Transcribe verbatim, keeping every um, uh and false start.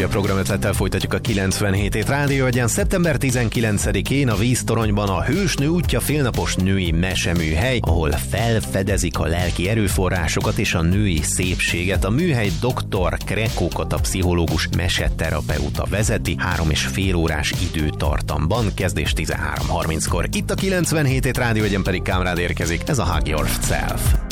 újabb programötlettel folytatjuk a kilencvenhét ét Rádió Egyen. Szeptember tizenkilencedikén a Víztoronyban a Hősnő útja félnapos női meseműhely, ahol felfedezik a lelki erőforrásokat és a női szépséget. A műhely doktor Krekó Kata pszichológus meseterapeuta vezeti, három és fél órás időtartamban, kezdés tizenhárom harminckor. Itt a kilencvenhét ét Rádió Egyen pedig Kámrád érkezik, ez a Hug Yourself.